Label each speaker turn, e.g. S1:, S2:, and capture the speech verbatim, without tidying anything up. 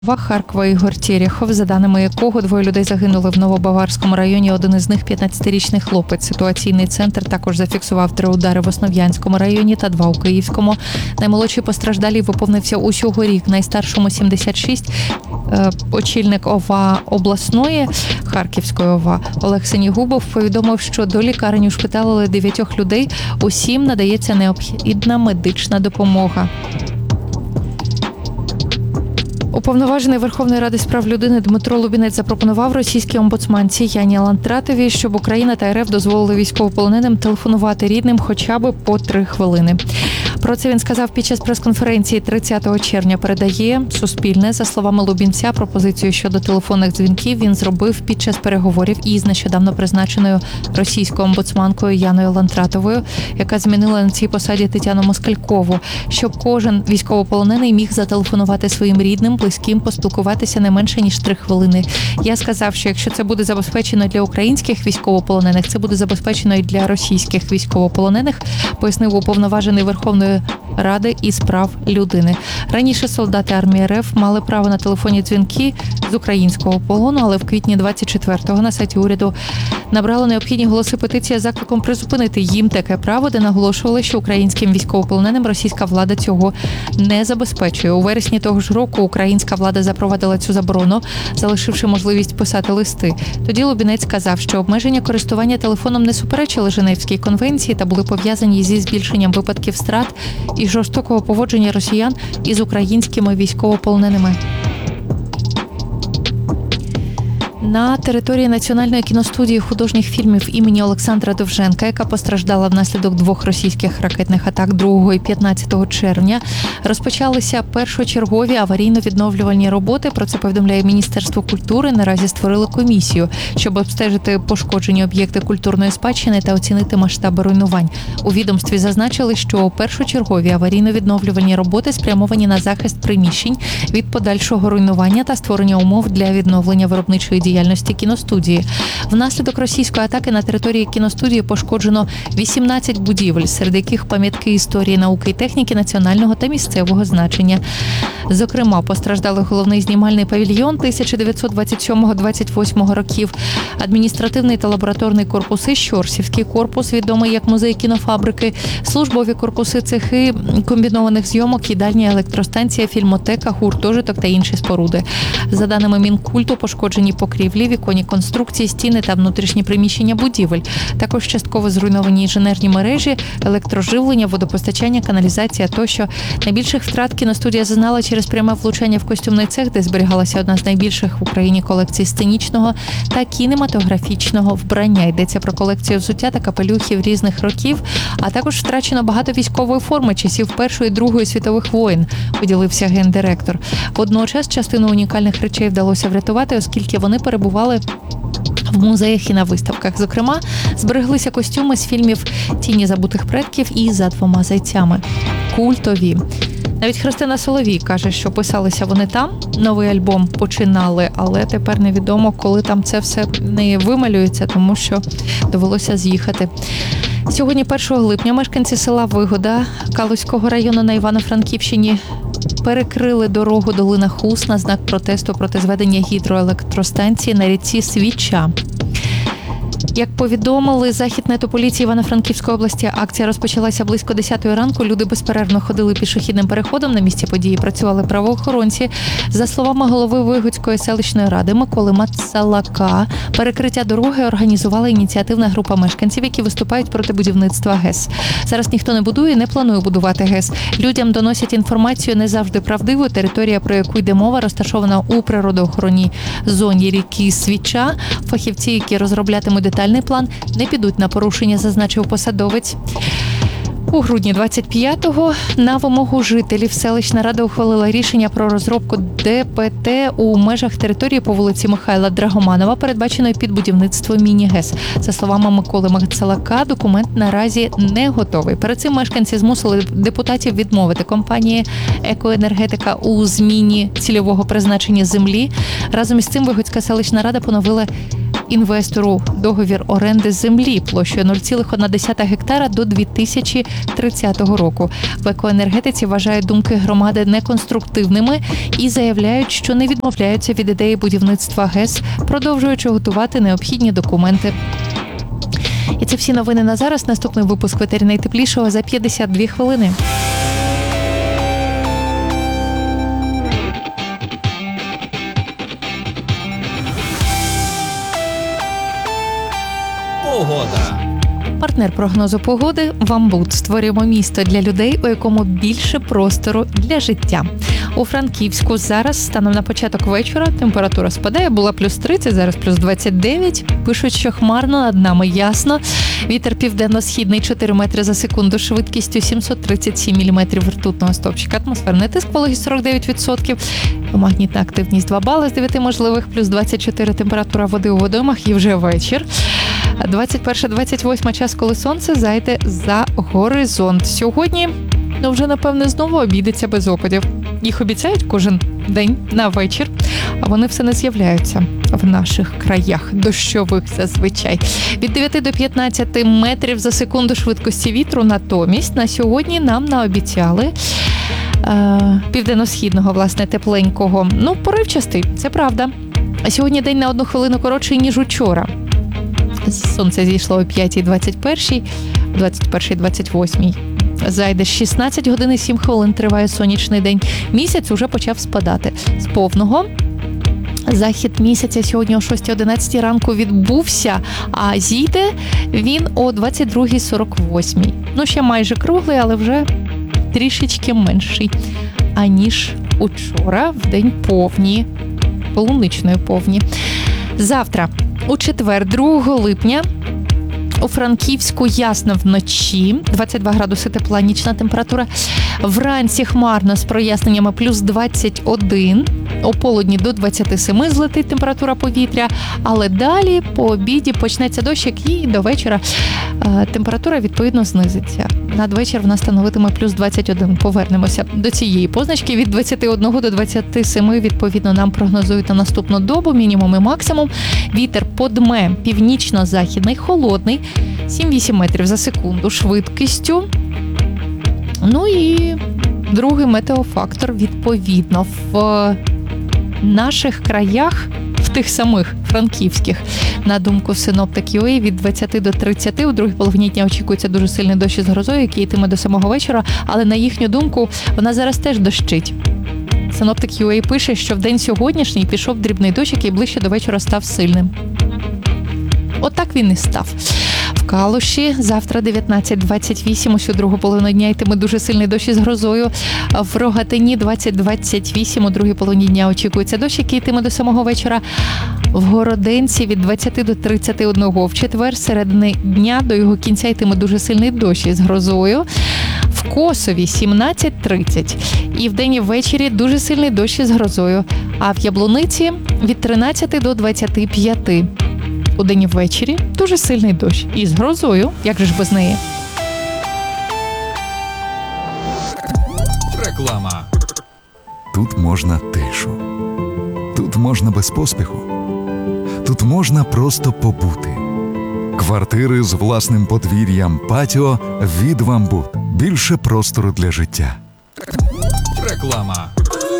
S1: Харкова Ігор Терехов, за даними якого двоє людей загинули в Новобаварському районі, один із них п'ятнадцятирічний хлопець. Ситуаційний центр також зафіксував три удари в Основ'янському районі та два у Київському. Наймолодший постраждалий виповнився усього рік, найстаршому сімдесят шість. Очільник ОВА обласної Харківської ОВА Олег Синігубов повідомив, що до лікарень ушпиталили дев'ятьох людей, усім надається необхідна медична допомога. Уповноважений Верховної Ради з прав людини Дмитро Лубінець запропонував російській омбудсманці Яні Лантратовій, щоб Україна та РФ дозволили військовополоненим телефонувати рідним хоча б по три хвилини. Про це він сказав під час прес-конференції тридцятого червня. Передає Суспільне. За словами Лубінця, пропозицію щодо телефонних дзвінків він зробив під час переговорів із нещодавно призначеною російською омбудсманкою Яною Лантратовою, яка змінила на цій посаді Тетяну Москалькову, щоб кожен військовополонений міг зателефонувати своїм рідним, близьким, поспілкуватися не менше, ніж три хвилини. Я сказав, що якщо це буде забезпечено для українських військовополонених, це буде забезпечено і для російських військовополонених, пояснив уповноважений Верховної Ради із прав людини. Раніше солдати армії РФ мали право на телефонні дзвінки з українського полону, але в квітні двадцять четвертого на сайті уряду набрало необхідні голоси петиція з закликом призупинити їм таке право, де наголошували, що українським військовополоненим російська влада цього не забезпечує. У вересні того ж року українська влада запровадила цю заборону, залишивши можливість писати листи. Тоді Лубінець сказав, що обмеження користування телефоном не суперечили Женевській конвенції та були пов'язані зі збільшенням випадків страт і жорстокого поводження росіян із українськими військовополоненими. На території Національної кіностудії художніх фільмів імені Олександра Довженка, яка постраждала внаслідок двох російських ракетних атак другого і п'ятнадцятого червня, розпочалися першочергові аварійно-відновлювальні роботи. Про це повідомляє Міністерство культури. Наразі створили комісію, щоб обстежити пошкоджені об'єкти культурної спадщини та оцінити масштаби руйнувань. У відомстві зазначили, що першочергові аварійно-відновлювальні роботи спрямовані на захист приміщень від подальшого руйнування та створення умов для відновлення виробничої діяльності діяльності кіностудії. Внаслідок російської атаки на території кіностудії пошкоджено вісімнадцять будівель, серед яких пам'ятки історії, науки і техніки національного та місцевого значення. Зокрема, постраждали головний знімальний павільйон тисяча дев'ятсот двадцять сьомого - двадцять восьмого років, адміністративний та лабораторний корпуси, Щорсівський корпус, відомий як музей кінофабрики, службові корпуси, цехи комбінованих зйомок, їдальня, електростанція, фільмотека, гуртожиток та інші споруди. За даними Мінкульту, пошкоджені покрівлі, віконні конструкції, стіни та внутрішні приміщення будівель. Також частково зруйновані інженерні мережі, електроживлення, водопостачання, каналізація тощо. Найбільших втрат кіностудія зазнала через пряме влучання в костюмний цех, де зберігалася одна з найбільших в Україні колекцій сценічного та кінематографічного вбрання. Йдеться про колекцію взуття та капелюхів різних років, а також втрачено багато військової форми часів Першої і Другої світових воєн, поділився гендиректор. Водночас частину унікальних речей вдалося врятувати, оскільки вони перебували в музеях і на виставках. Зокрема, збереглися костюми з фільмів «Тіні забутих предків» і «За двома зайцями». Культові. Навіть Христина Соловій каже, що писалися вони там, новий альбом починали, але тепер невідомо, коли там це все не вималюється, тому що довелося з'їхати. Сьогодні, першого липня, мешканці села Вигода Калузького району на Івано-Франківщині перекрили дорогу долина Хус на знак протесту проти зведення гідроелектростанції на річці Свіча. Як повідомили Західнету поліції Івано-Франківської області, акція розпочалася близько десятої ранку. Люди безперервно ходили пішохідним переходом. На місці події працювали правоохоронці. За словами голови Вигодської селищної ради Миколи Мацалака, перекриття дороги організувала ініціативна група мешканців, які виступають проти будівництва ГЕС. Зараз ніхто не будує і не планує будувати ГЕС. Людям доносять інформацію не завжди правдиву. Територія, про яку йде мова, розташована у природоохоронній зоні ріки Свіча. Фахівці, які розроблятимуть детальний план, не підуть на порушення, зазначив посадовець. У грудні двадцять п'ятого на вимогу жителів селищна рада ухвалила рішення про розробку ДПТ у межах території по вулиці Михайла Драгоманова, передбаченої під будівництво міні-ГЕС. За словами Миколи Мацалака, документ наразі не готовий. Перед цим мешканці змусили депутатів відмовити компанії «Екоенергетика» у зміні цільового призначення землі. Разом із цим Вигодська селищна рада поновила інвестору договір оренди землі площею нуль цілих одна десята гектара до дві тисячі тридцятого року. В екоенергетиці вважають думки громади неконструктивними і заявляють, що не відмовляються від ідеї будівництва ГЕС, продовжуючи готувати необхідні документи. І це всі новини на зараз. Наступний випуск в етері найтеплішого за п'ятдесят дві хвилини.
S2: Погода.
S1: Партнер прогнозу погоди «Вамбут». Створюємо місто для людей, у якому більше простору для життя. У Франківську зараз, станом на початок вечора, температура спадає, була плюс тридцять, зараз плюс двадцять дев'ять. Пишуть, що хмарно, над нами ясно. Вітер південно-східний чотири метри за секунду, швидкістю сімсот тридцять сім міліметрів ртутного стовпчика. Атмосферний тиск, вологість сорок дев'ять відсотків. Магнітна активність два бали з дев'яти можливих, плюс двадцять чотири температура води у водоймах і вже вечір. двадцять перше двадцять восьме час, коли сонце зайде за горизонт. Сьогодні, ну вже, напевне, знову обійдеться без опадів. Їх обіцяють кожен день на вечір, а вони все не з'являються в наших краях, дощових зазвичай. Від дев'яти до п'ятнадцяти метрів за секунду швидкості вітру. Натомість на сьогодні нам наобіцяли е- південно-східного, власне, тепленького. Ну, поривчастий, це правда. А сьогодні день на одну хвилину коротший, ніж учора. Сонце зійшло о п'ятій двадцять першій, двадцять першій двадцять восьмій. Зайде шістнадцять годин і сім хвилин, триває сонячний день. Місяць уже почав спадати. З повного захід місяця сьогодні о шостій одинадцятій ранку відбувся, а зійде він о двадцять другій сорок восьмій. Ну, ще майже круглий, але вже трішечки менший, аніж учора, в день повні, полуничної повні. Завтра, у четвер, другого липня, у Франківську ясно вночі, двадцять два градуси тепла, нічна температура. Вранці хмарно з проясненнями плюс двадцять один, у полудні до двадцять сім злетить температура повітря, але далі по обіді почнеться дощик і до вечора е, температура відповідно знизиться. Надвечір вона становитиме плюс двадцять один. Повернемося до цієї позначки. Від двадцяти одного до двадцяти семи відповідно нам прогнозують на наступну добу, мінімум і максимум. Вітер подме північно-західний, холодний, сім-вісім метрів за секунду швидкістю. Ну і другий метеофактор відповідно в наших краях, в тих самих франківських, на думку синоптиків, від двадцяти до тридцяти, у другій половині дня очікується дуже сильний дощ із грозою, який йтиме до самого вечора, але на їхню думку вона зараз теж дощить. Синоптик ю ей пише, що в день сьогоднішній пішов дрібний дощ, який ближче до вечора став сильним. Отак він і став. В Калуші завтра дев'ятнадцять двадцять вісім, усю другу половину дня йтиме дуже сильний дощ із грозою. В Рогатині двадцять двадцять вісім, у другій половині дня очікується дощ, який йтиме до самого вечора. В Городенці від двадцяти до тридцяти одного. В четвер середини дня до його кінця йтиме дуже сильний дощ із грозою. В Косові сімнадцять тридцять. І вдень і ввечері дуже сильний дощ із грозою. А в Яблуниці від тринадцяти до двадцяти п'яти. Удень і ввечері дуже сильний дощ. І з грозою, як же ж без неї.
S2: Реклама.
S3: Тут можна тишу. Тут можна без поспіху. Тут можна просто побути. Квартири з власним подвір'ям, патіо від «Вамбут». Більше простору для життя.
S2: Реклама.